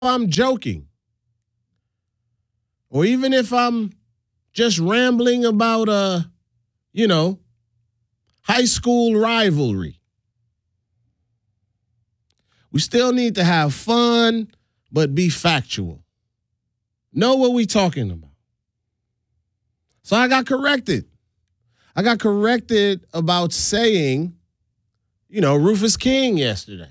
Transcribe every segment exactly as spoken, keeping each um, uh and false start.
I'm joking, or even if I'm just rambling about, uh, you know, high school rivalry, we still need to have fun, but be factual. Know what we talking about. So I got corrected. I got corrected about saying, you know, Rufus King yesterday.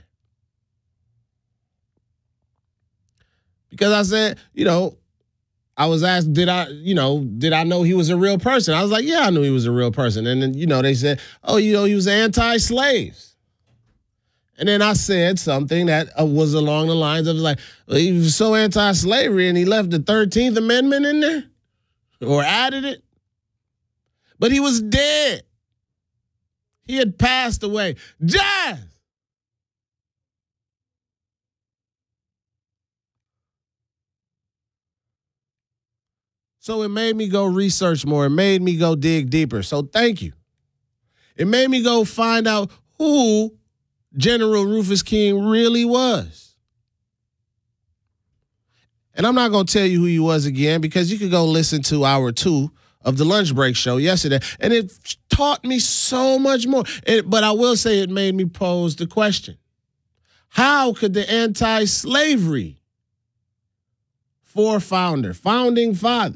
Because I said, you know, I was asked, did I, you know, did I know he was a real person? I was like, yeah, I knew he was a real person. And then, you know, they said, oh, you know, he was anti-slaves. And then I said something that uh, was along the lines of like, well, he was so anti-slavery and he left the thirteenth Amendment in there or added it. But he was dead. He had passed away. Jazz! So it made me go research more. It made me go dig deeper. So thank you. It made me go find out who General Rufus King really was. And I'm not going to tell you who he was again because you could go listen to hour two of the lunch break show yesterday. And it taught me so much more. It, but I will say it made me pose the question. How could the anti-slavery fore-founder, founding father,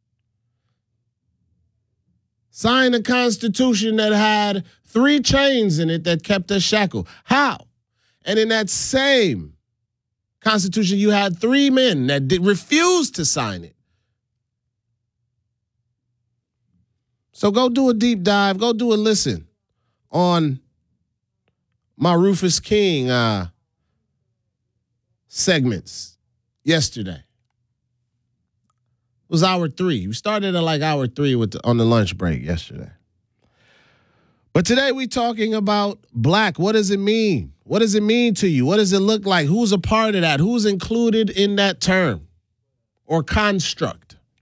sign a constitution that had three chains in it that kept us shackled? How? And in that same constitution, you had three men that did, refused to sign it. So go do a deep dive. Go do a listen on my Rufus King uh, segments yesterday. It was hour three. We started at like hour three with the, on the lunch break yesterday. But today we're talking about black. What does it mean? What does it mean to you? What does it look like? Who's a part of that? Who's included in that term or construct?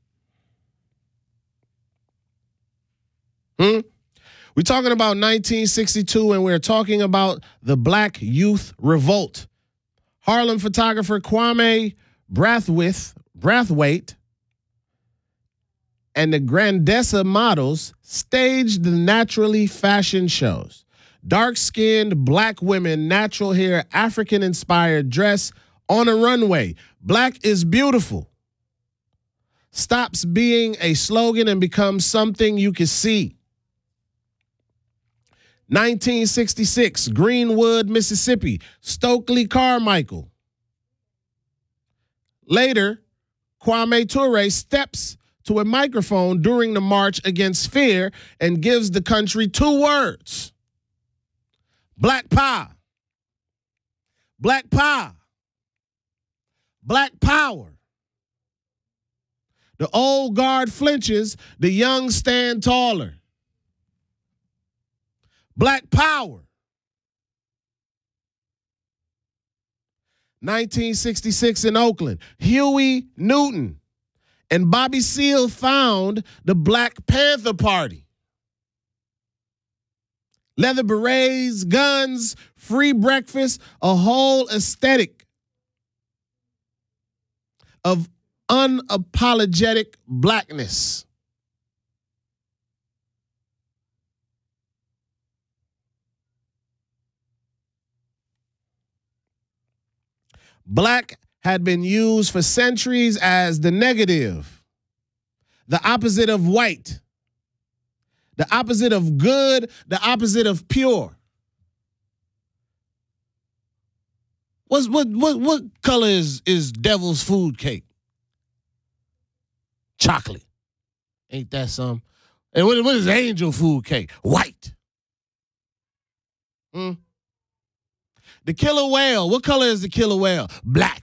Hmm? We're talking about nineteen sixty-two, and we're talking about the Black Youth Revolt. Harlem photographer Kwame Brathwaite, Brathwaite and the Grandessa models staged the naturally fashioned shows. Dark-skinned black women, natural hair, African-inspired dress on a runway. Black is beautiful stops being a slogan and becomes something you can see. nineteen sixty-six, Greenwood, Mississippi, Stokely Carmichael. Later, Kwame Ture steps to a microphone during the March Against Fear and gives the country two words. Black power. Black power. Black power. The old guard flinches, the young stand taller. Black power. nineteen sixty-six in Oakland, Huey Newton and Bobby Seale found the Black Panther Party. Leather berets, guns, free breakfast, a whole aesthetic of unapologetic blackness. Black had been used for centuries as the negative, the opposite of white, the opposite of good, the opposite of pure. What's, what what what color is, is devil's food cake? Chocolate. Ain't that some? And what, what is angel food cake? White. Hmm? The killer whale. What color is the killer whale? Black.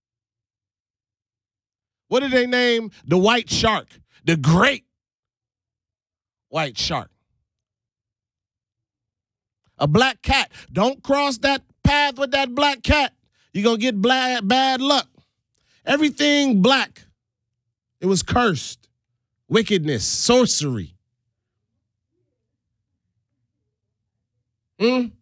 What did they name the white shark? The great white shark. A black cat. Don't cross that path with that black cat. You're going to get bad, bad luck. Everything black. It was cursed. Wickedness. Sorcery. Hmm?